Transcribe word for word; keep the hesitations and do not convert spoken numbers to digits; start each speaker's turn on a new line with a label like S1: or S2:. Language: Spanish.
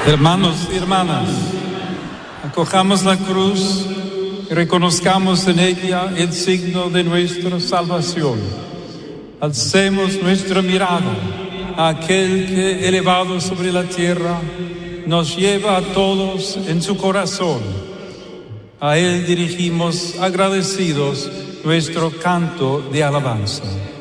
S1: Hermanos y hermanas, acojamos la cruz y reconozcamos en ella el signo de nuestra salvación. Alcemos nuestra mirada a aquel que, elevado sobre la tierra, nos lleva a todos en su corazón. A él dirigimos agradecidos nuestro canto de alabanza.